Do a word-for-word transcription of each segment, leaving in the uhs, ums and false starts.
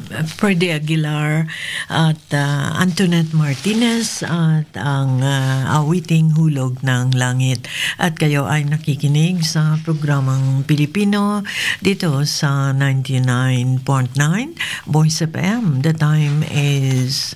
Ferdy Aguilar at uh, Antoinette Martinez at ang uh, awiting Hulog ng Langit. At kayo ay nakikinig sa programang Pilipino dito sa ninety-nine point nine Voice F M. The time is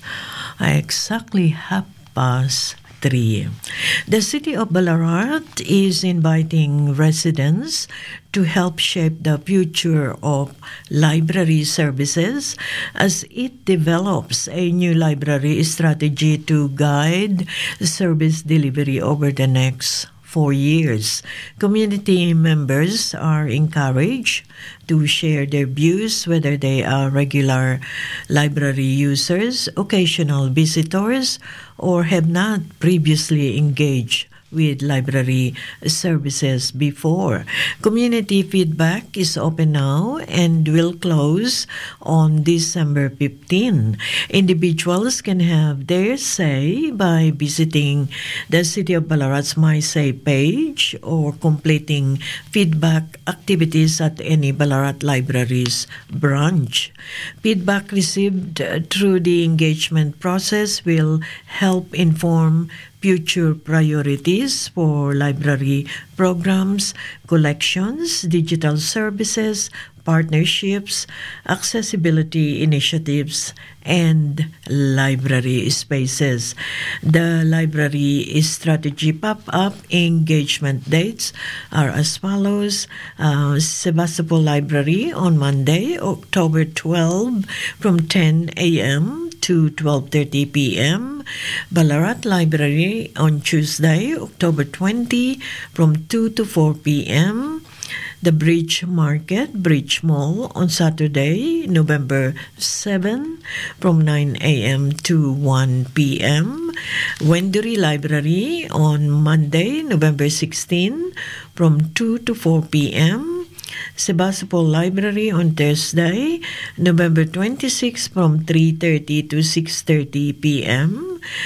exactly half past three. The city of Ballarat is inviting residents to help shape the future of library services as it develops a new library strategy to guide service delivery over the next four years. Community members are encouraged to share their views, whether they are regular library users, occasional visitors, or have not previously engaged with library services before. Community feedback is open now and will close on December fifteenth. Individuals can have their say by visiting the City of Ballarat's My Say page or completing feedback activities at any Ballarat Libraries branch. Feedback received through the engagement process will help inform future priorities for library programs, collections, digital services, partnerships, accessibility initiatives, and library spaces. The library strategy pop-up engagement dates are as follows. Uh, Sebastopol Library on Monday, October twelfth from ten a.m. to twelve thirty p.m. Ballarat Library on Tuesday, October twentieth from two to four p.m. The Bridge Market, Bridge Mall on Saturday, November seventh from nine a.m. to one p.m. Wendouree Library on Monday, November sixteenth from two to four p.m. Sebastopol Library on Thursday, November twenty-sixth from three thirty to six thirty p.m.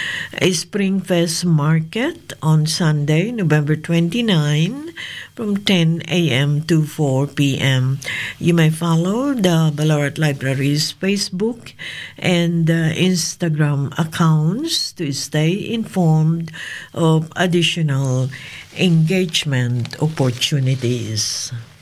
Springfest Market on Sunday, November twenty-ninth from ten a.m. to four p.m. You may follow the Ballarat Library's Facebook and uh, Instagram accounts to stay informed of additional engagement opportunities.